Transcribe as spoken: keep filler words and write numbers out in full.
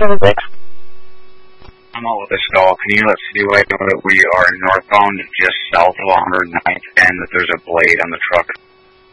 seven six. I'm out with a stall. Can you let Seaway know that we are northbound just south of one hundred ninth and that there's a blade on the truck?